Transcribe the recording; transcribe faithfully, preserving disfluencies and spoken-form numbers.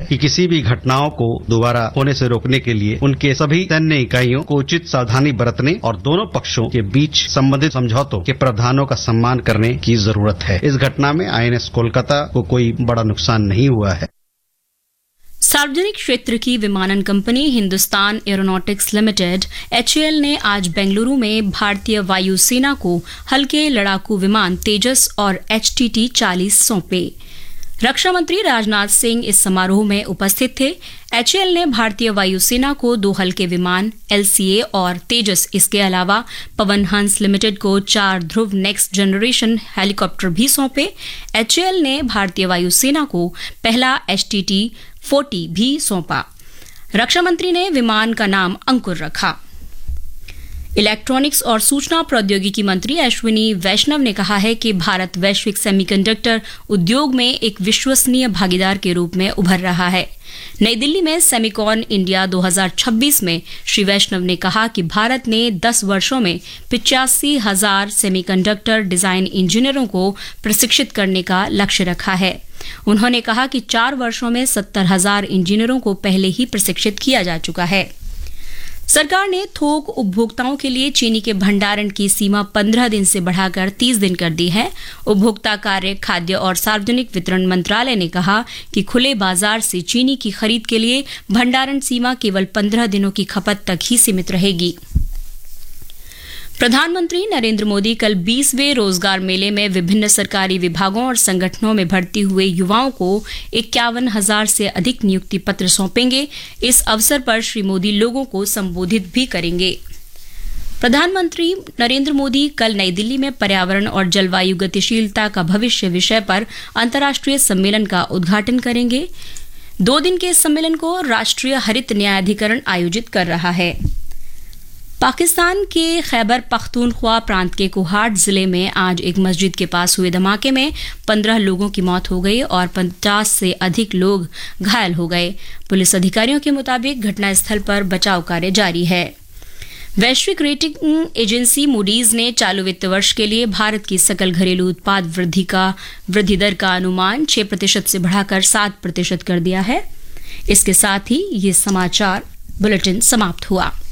कि किसी भी घटनाओं को दोबारा होने से रोकने के लिए उनके सभी सैन्य इकाइयों को उचित सावधानी बरतने और दोनों पक्षों के बीच संबंधित समझौतों के प्रावधानों का सम्मान करने की जरूरत है। इस घटना में आई एन एस कोलकाता को कोई बड़ा नुकसान नहीं हुआ है। सार्वजनिक क्षेत्र की विमानन company Hindustan aeronautics limited H A L ने आज बेंगलुरु में भारतीय वायुसेना को हल्के लड़ाकू विमान तेजस और एच टी टी चालीस सौंपे। रक्षा मंत्री राजनाथ सिंह इस समारोह में उपस्थित थे। एच ए एल ने भारतीय वायुसेना को दो हल्के विमान एल सी ए और तेजस, इसके अलावा पवन हंस लिमिटेड को चार ध्रुव नेक्स्ट जनरेशन हेलीकॉप्टर भी सौंपे। एच ए एल ने भारतीय वायुसेना को पहला एच टी टी चालीस भी सौंपा। रक्षा मंत्री ने विमान का नाम अंकुर रखा। इलेक्ट्रॉनिक्स और सूचना प्रौद्योगिकी मंत्री अश्विनी वैष्णव ने कहा है कि भारत वैश्विक सेमीकंडक्टर उद्योग में एक विश्वसनीय भागीदार के रूप में उभर रहा है। नई दिल्ली में सेमिकॉन इंडिया दो हज़ार छब्बीस में श्री वैष्णव ने कहा कि भारत ने दस वर्षों में पिचासी हजार सेमीकंडक्टर डिजाइन इंजीनियरों को प्रशिक्षित करने का लक्ष्य रखा है। उन्होंने कहा कि चार वर्षों में सत्तर हजार इंजीनियरों को पहले ही प्रशिक्षित किया जा चुका है। सरकार ने थोक उपभोक्ताओं के लिए चीनी के भंडारण की सीमा पंद्रह दिन से बढ़ाकर तीस दिन कर दी है। उपभोक्ता कार्य, खाद्य और सार्वजनिक वितरण मंत्रालय ने कहा कि खुले बाजार से चीनी की खरीद के लिए भंडारण सीमा केवल पंद्रह दिनों की खपत तक ही सीमित रहेगी। प्रधानमंत्री नरेंद्र मोदी कल बीसवें रोजगार मेले में विभिन्न सरकारी विभागों और संगठनों में भर्ती हुए युवाओं को इक्यावन हजार से अधिक नियुक्ति पत्र सौंपेंगे। इस अवसर पर श्री मोदी लोगों को संबोधित भी करेंगे। प्रधानमंत्री नरेंद्र मोदी कल नई दिल्ली में पर्यावरण और जलवायु गतिशीलता का भविष्य विषय पर अंतर्राष्ट्रीय सम्मेलन का उद्घाटन करेंगे। दो दिन के इस सम्मेलन को राष्ट्रीय हरित न्यायाधिकरण आयोजित कर रहा है। पाकिस्तान के खैबर पख्तूनख्वा प्रांत के कोहाट जिले में आज एक मस्जिद के पास हुए धमाके में पंद्रह लोगों की मौत हो गई और पचास से अधिक लोग घायल हो गए। पुलिस अधिकारियों के मुताबिक घटनास्थल पर बचाव कार्य जारी है। वैश्विक रेटिंग एजेंसी मूडीज ने चालू वित्त वर्ष के लिए भारत की सकल घरेलू उत्पाद वृद्धि का वृद्धि दर का अनुमान छह प्रतिशत से बढ़ाकर सात प्रतिशत कर दिया है। इसके साथ ही ये समाचार बुलेटिन समाप्त हुआ।